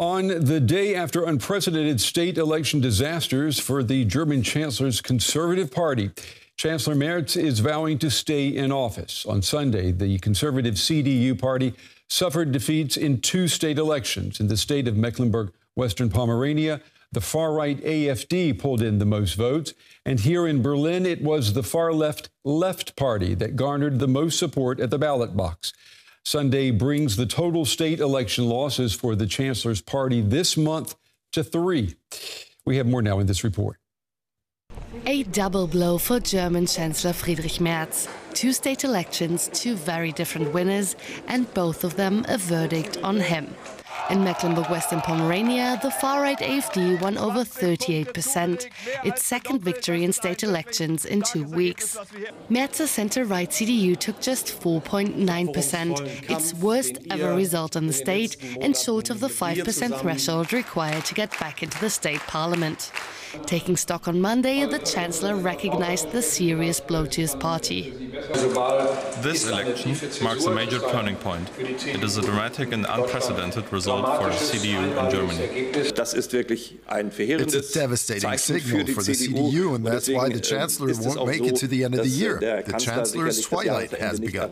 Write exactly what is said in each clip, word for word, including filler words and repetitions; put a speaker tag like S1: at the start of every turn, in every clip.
S1: On the day after unprecedented state election disasters for the German chancellor's Conservative Party, Chancellor Merz is vowing to stay in office. On Sunday, the conservative C D U party suffered defeats in two state elections. In the state of Mecklenburg-Western Pomerania, the far-right A F D pulled in the most votes. And here in Berlin, it was the far-left Left Party that garnered the most support at the ballot box. Sunday brings the total state election losses for the chancellor's party this month to three. We have more now in this report.
S2: A double blow for German Chancellor Friedrich Merz. Two state elections, two very different winners, and both of them a verdict on him. In Mecklenburg-Western Pomerania, the far-right A F D won over thirty-eight percent, its second victory in state elections in two weeks. Merz's centre-right C D U took just four point nine percent, its worst ever result in the state, and short of the five percent threshold required to get back into the state parliament. Taking stock on Monday, the Chancellor recognized the serious blow to his party.
S3: This election marks a major turning point. It is a dramatic and unprecedented result for the C D U in Germany.
S4: It's a devastating signal for the C D U, and that's why the Chancellor won't make it to the end of the year. The Chancellor's twilight has begun.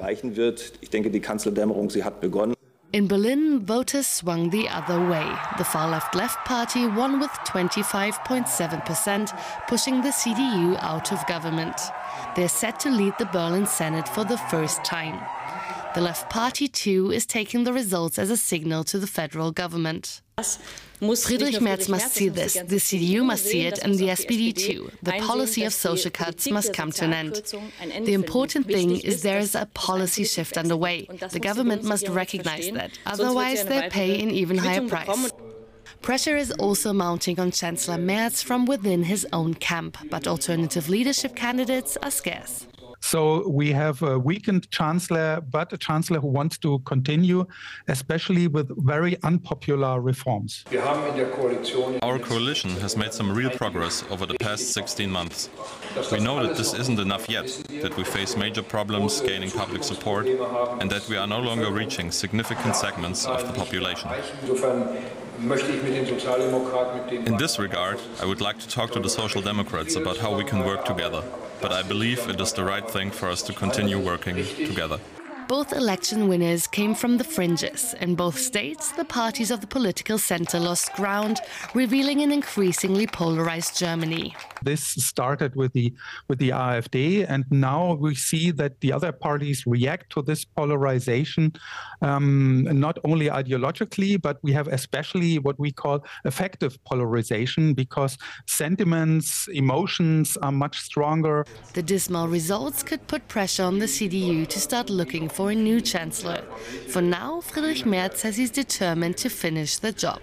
S2: In Berlin, voters swung the other way. The far-left Left Party won with twenty-five point seven percent, pushing the C D U out of government. They're set to lead the Berlin Senate for the first time. The Left Party, too, is taking the results as a signal to the federal government. Friedrich Merz must see this, the C D U must see it, and the S P D too. The policy of social cuts must come to an end. The important thing is there is a policy shift underway. The government must recognize that, otherwise they pay an even higher price. Pressure is also mounting on Chancellor Merz from within his own camp, but alternative leadership candidates are scarce.
S5: So we have a weakened chancellor, but a chancellor who wants to continue, especially with very unpopular reforms.
S3: Our coalition has made some real progress over the past sixteen months. We know that this isn't enough yet, that we face major problems gaining public support, and that we are no longer reaching significant segments of the population. In this regard, I would like to talk to the Social Democrats about how we can work together. But I believe it is the right thing for us to continue working together.
S2: Both election winners came from the fringes. In both states, the parties of the political center lost ground, revealing an increasingly polarized Germany.
S5: This started with the with the A F D, and now we see that the other parties react to this polarization, um, not only ideologically, but we have especially what we call affective polarization, because sentiments, emotions are much stronger.
S2: The dismal results could put pressure on the C D U to start looking for for a new chancellor. For now, Friedrich Merz says he's determined to finish the job.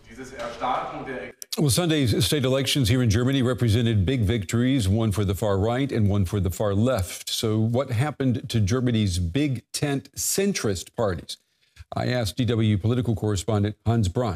S1: Well, Sunday's state elections here in Germany represented big victories, one for the far right and one for the far left. So what happened to Germany's big tent centrist parties? I asked D W political correspondent Hans Brandt.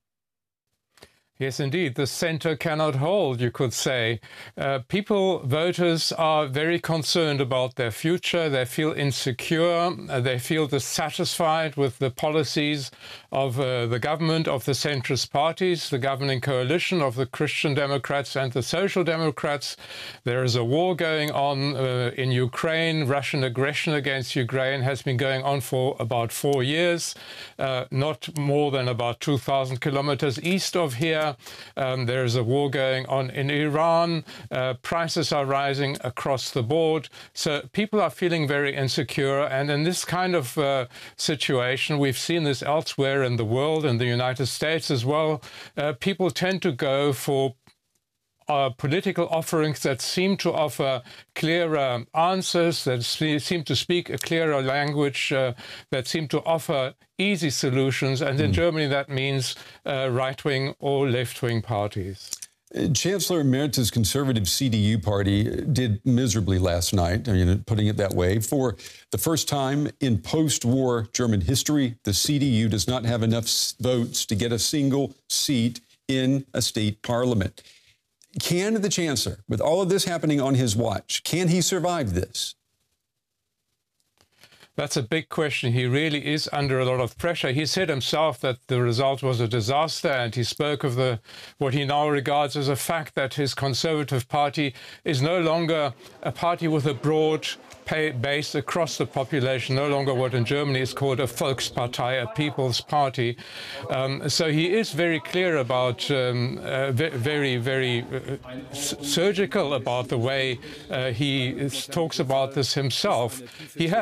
S6: Yes, indeed. The centre cannot hold, you could say. Uh, people, voters, are very concerned about their future. They feel insecure. Uh, they feel dissatisfied with the policies of uh, the government, of the centrist parties, the governing coalition of the Christian Democrats and the Social Democrats. There is a war going on uh, in Ukraine. Russian aggression against Ukraine has been going on for about four years, uh, not more than about two thousand kilometers east of here. Um, there is a war going on in Iran. Uh, prices are rising across the board. So people are feeling very insecure. And in this kind of uh, situation, we've seen this elsewhere in the world, in the United States as well, uh, people tend to go for Uh, political offerings that seem to offer clearer answers, that seem to speak a clearer language, uh, that seem to offer easy solutions. And in mm. Germany, that means uh, right-wing or left-wing parties.
S1: Chancellor Merz's conservative C D U party did miserably last night, I mean, putting it that way. For the first time in post-war German history, the C D U does not have enough votes to get a single seat in a state parliament. Can the chancellor, with all of this happening on his watch, can he survive this?
S6: That's a big question. He really is under a lot of pressure. He said himself that the result was a disaster, and he spoke of the what he now regards as a fact that his Conservative Party is no longer a party with a broad base across the population, no longer what in Germany is called a Volkspartei, a people's party. Um, so he is very clear about, um, uh, very, very uh, surgical about the way uh, he talks about this himself. He has